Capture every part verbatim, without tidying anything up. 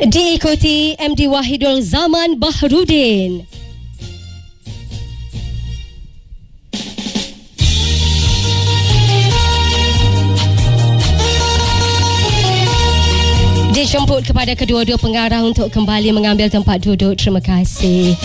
Diikuti M D Wahidul Zaman Bahrudin. Dijemput kepada kedua-dua pengarah untuk kembali mengambil tempat duduk. Terima kasih.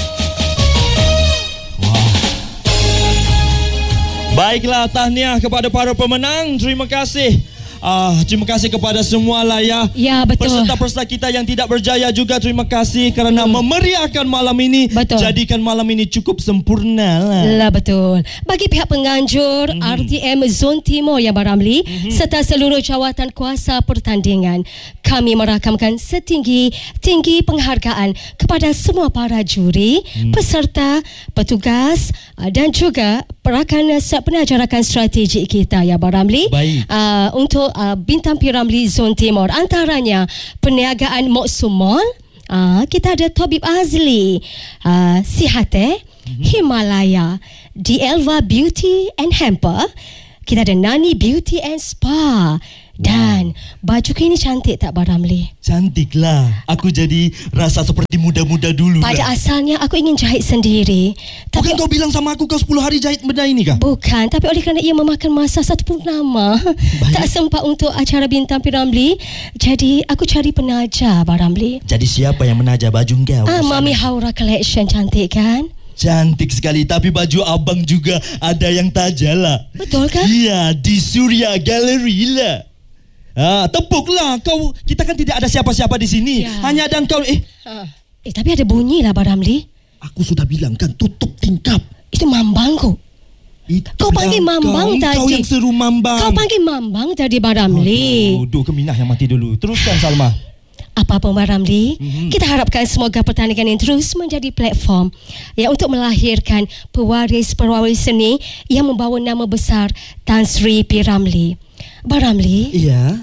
Baiklah, tahniah kepada para pemenang. Terima kasih. Ah, terima kasih kepada semua lah ya. Ya, betul. Peserta-peserta kita yang tidak berjaya juga terima kasih kerana hmm. memeriahkan malam ini. Betul. Jadikan malam ini cukup sempurna lah. Lah, betul. Bagi pihak penganjur hmm. R T M Zon Timur yang beramli hmm. serta seluruh jawatan kuasa pertandingan, kami merakamkan setinggi-tinggi penghargaan kepada semua para juri, hmm. peserta, petugas dan juga perakan penajarakan strategi kita ya Baramli. Baik. Uh, untuk uh, Bintang P Ramlee Zon Timur, antaranya perniagaan Moksu Mall, uh, kita ada Tabib Azli, uh, Sihate, mm-hmm. Himalaya, D'Elva Beauty and Hamper, kita ada Nani Beauty and Spa. Dan baju ini cantik tak Baramli? Cantik lah. Aku jadi rasa seperti muda-muda dulu. Pada lah. asalnya aku ingin jahit sendiri. Bukan tapi, kau bilang sama aku kau sepuluh hari jahit benda ini kah? Bukan. Tapi oleh kerana ia memakan masa satu purnama, tak sempat untuk acara Bintang P Ramlee. Jadi aku cari penaja Baramli. Jadi siapa yang menaja baju kau? Ah, Mami Haura Collection, cantik kan? Cantik sekali. Tapi baju abang juga ada yang tajal lah. Betul kan? Iya, di Surya Gallery lah. Ah, tepuklah kau. Kita kan tidak ada siapa-siapa di sini. Ya. Hanya ada kau. Eh, ha. eh tapi ada bunyi lah Baramli. Aku sudah bilang kan tutup tingkap. Itu Mambang kau. Itu kau panggil Mambang kau, tadi. Kau yang seru Mambang. Kau panggil Mambang tadi Baramli. Aduh, keminah yang mati dulu. Teruskan Salma. Apa-apa Baramli, mm-hmm. kita harapkan semoga pertandingan ini terus menjadi platform ya untuk melahirkan pewaris-pewaris seni yang membawa nama besar Tan Sri P Ramlee. Baramli. Iya.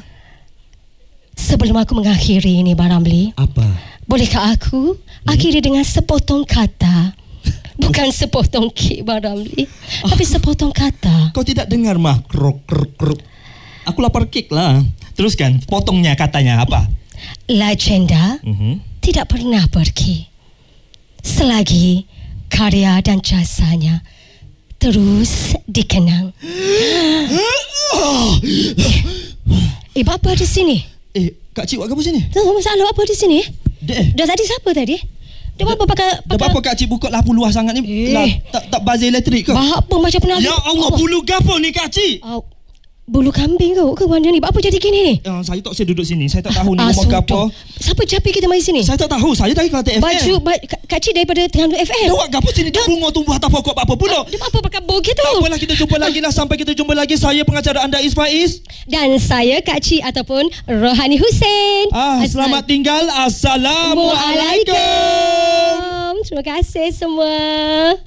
Sebelum aku mengakhiri ini Baramli. Apa? Bolehkah aku hmm? akhiri dengan sepotong kata? Bukan sepotong kek Baramli, oh. tapi sepotong kata. Kau tidak dengar mah krok krok krok. Aku lapar kek lah. Teruskan, potongnya katanya apa? Legenda uh-huh. tidak pernah pergi selagi karya dan jasanya terus dikenang. eh, eh, apa di sini? Eh, Kak Cik buat apa sini? Tunggu, masalah apa di sini? Eh. Dah tadi siapa tadi? Dah apa pakai pakai Dah apa Kak Cik buka lampu luar sangat ni? Eh. Lah, tak tak buzzer elektrik ke? Apa macam pernah? Ya Allah, oh. bulu gapo ni Kak Cik? Oh. Bulu kambing kau ke mana ni? Apa jadi gini ni? Uh, saya tak saya duduk sini. Saya tak tahu ni rumah gapo. Siapa japi kita mari sini? Saya tak tahu. Saya dari Kelantan F M. Baju ba- Kak Cik daripada Terengganu F M. Dah gapo sini? Dah bunga tumbuh atas pokok apa pula? Dia apa pakai bau gitu? Tak apalah, kita jumpa lagi lah. Sampai kita jumpa lagi. Saya pengacara anda Is Faiz. Dan saya Kak Cik ataupun Rohani Hussein. Ah, selamat tinggal. Assalamualaikum. Terima kasih semua.